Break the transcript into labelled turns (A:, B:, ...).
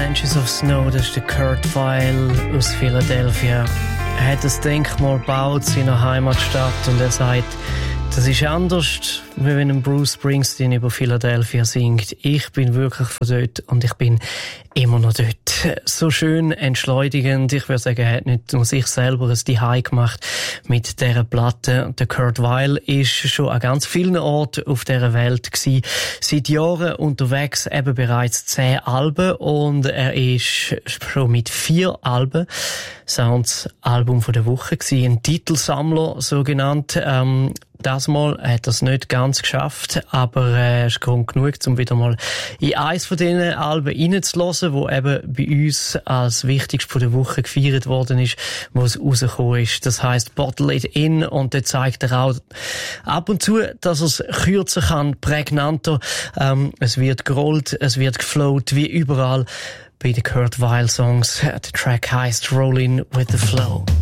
A: Inches of Snow, das ist der Kurt Weill aus Philadelphia. Er hat ein Denkmal gebaut in seiner Heimatstadt und er sagt, das ist anders, wie wenn ein Bruce Springsteen über Philadelphia singt. Ich bin wirklich von dort und ich bin immer noch dort. So schön entschleunigend. Ich würde sagen, er hat nicht nur sich selber ein Zuhause gemacht mit dieser Platte. Der Kurt Weill ist schon an ganz vielen Orten auf dieser Welt gewesen. Seit Jahren unterwegs, eben bereits 10 Alben und er ist schon mit 4 Alben Sounds Album von der Woche gewesen. Ein Titelsammler, so genannt. Das Mal hat er es nicht ganz geschafft, aber es ist Grund genug, um wieder mal in eins von diesen Alben reinzuhören, wo eben bei uns als wichtigst von der Woche gefeiert worden ist, wo es rausgekommen ist. Das heisst Bottle It In und dort zeigt er auch ab und zu, dass er es kürzer kann, prägnanter. Es wird gerollt, es wird geflowt, wie überall bei den Kurt Weill Songs. Der Track heisst Rollin' with the Flow.